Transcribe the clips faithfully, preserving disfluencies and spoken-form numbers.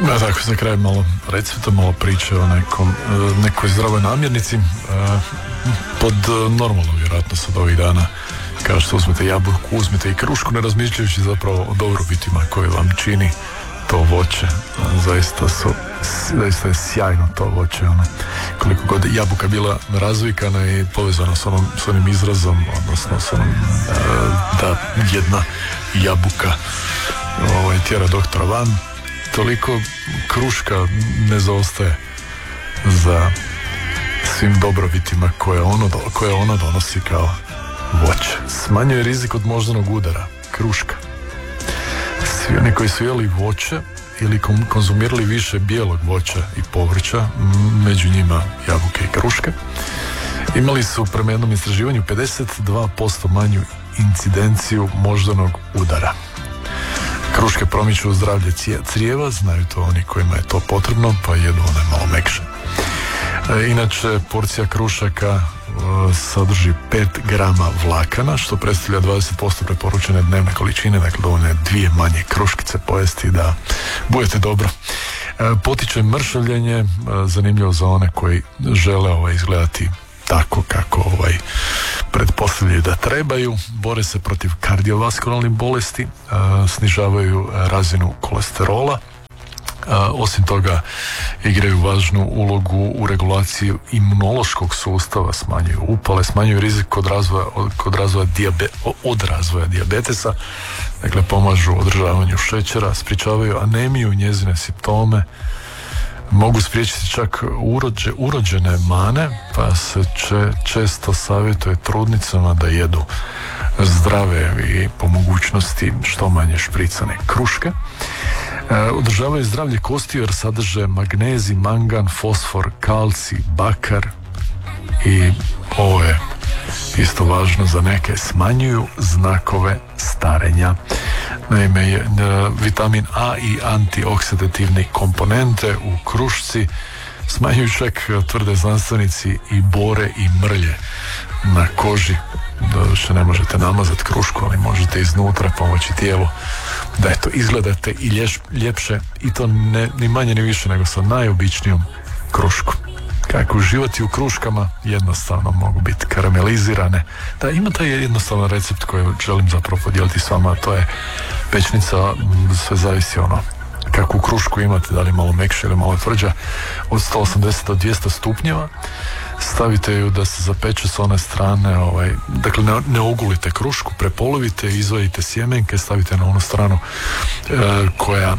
Ja, tako za kraj malo recepta, malo priče o nekom, nekoj zdravoj namirnici pod normalno vjerojatno sad ovih dana. Kao što uzmete jabuku, uzmete i krušku, ne razmišljajući zapravo o dobrobitima koje vam čini to voće. Zaista su, zaista je sjajno to voće, ono. Koliko god jabuka bila razvikana i povezana s onom, s onim izrazom, odnosno s onom, da jedna jabuka ovaj, tjera doktora van, toliko kruška ne zaostaje za svim dobrobitima koje ono, koje ono donosi kao voće. Smanjuje rizik od moždanog udara, kruška. Svi oni koji su jeli voće ili konzumirali više bijelog voća i povrća, među njima jabuke i kruške, imali su prema jednom istraživanju pedeset dva posto manju incidenciju moždanog udara. Kruške promiču zdravlje crijeva, znaju to oni kojima je to potrebno, pa jedu one malo mekše. E, inače, porcija krušaka e, sadrži pet grama vlakana, što predstavlja dvadeset posto preporučene dnevne količine, dakle dovoljno je dvije manje kruškice pojesti da budete dobro. E, potiče mršavljenje, e, zanimljivo za one koji žele ovaj, izgledati tako kako ovaj, pretpostavljaju da trebaju, bore se protiv kardiovaskularnih bolesti, a, snižavaju razinu kolesterola, a, osim toga igraju važnu ulogu u regulaciji imunološkog sustava, smanjuju upale, smanjuju rizik kod razvoja, kod razvoja dijabe, od razvoja dijabetesa, dakle pomažu održavanju šećera, sprječavaju anemiju, njezine simptome, mogu spriječiti čak urođe, urođene mane, pa se če, često savjetuje trudnicama da jedu zdrave i po mogućnosti što manje špricane kruške. E, održavaju zdravlje kostiju jer sadrže magnezij, mangan, fosfor, kalcij, bakar i ovo je isto važno za neke, smanjuju znakove starenja. Naime, je, vitamin A i antioksidativne komponente u krušci smanjuju čak, tvrde znanstvenici, i bore i mrlje na koži. Doduše ne možete namazati krušku, ali možete iznutra pomoći tijelu da eto izgledate i lješ, ljepše, i to ne, ni manje ni više nego sa najobičnijom kruškom. Kako uživati u kruškama, jednostavno mogu biti karamelizirane. Da, ima taj jednostavan recept koji želim zapravo podijeliti s vama, to je pečnica, sve zavisi ono kakvu krušku imate, da li malo mekše ili malo tvrđa, od sto osamdeset do dvjesto stupnjeva. Stavite ju da se zapeče s one strane, ovaj, dakle ne, ne ogulite krušku, prepolovite, izvadite sjemenke, stavite na onu stranu e, koja,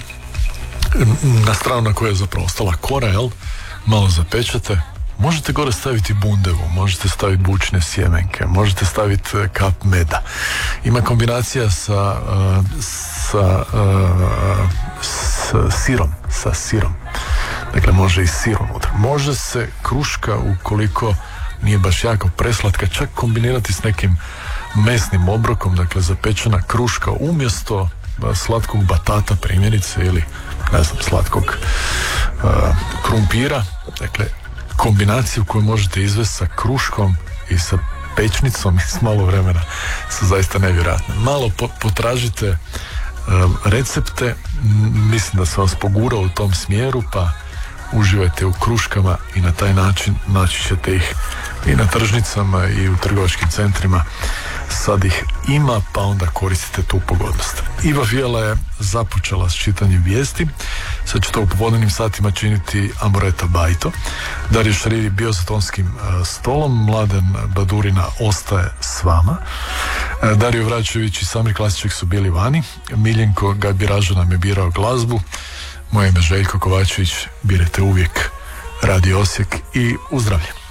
na stranu na kojoj je zapravo ostala kora, jel? Malo zapečete, možete gore staviti bundevu, možete staviti bučne sjemenke, možete staviti kap meda. Ima kombinacija sa, uh, sa, uh, sa sirom, sa sirom. Dakle, može i sir unutra. Može se kruška, ukoliko nije baš jako preslatka, čak kombinirati s nekim mesnim obrokom, dakle zapečena kruška umjesto slatkog batata primjerice ili ne znam, slatkog uh, krumpira, dakle kombinaciju koju možete izvesti sa kruškom i sa pečnicom i s malo vremena su zaista nevjerojatne. Malo po, potražite uh, recepte, M- mislim da sam vas pogurao u tom smjeru, pa uživajte u kruškama i na taj način naći ćete ih i na tržnicama i u trgovačkim centrima. Sad ih ima, pa onda koristite tu pogodnost. Iva Vijela je započela s čitanjem vijesti, sad će to u popodnevnim satima činiti Amoreta Bajto. Dario Šariri bio za tonskim uh, stolom, Mladen Badurina ostaje s vama. Uh, Dario Vračević i Samir Klasiček su bili vani, Miljenko Gabiraža nam je birao glazbu, moje ime Željko Kovačević, birajte uvijek Radio Osijek i uzdravlje.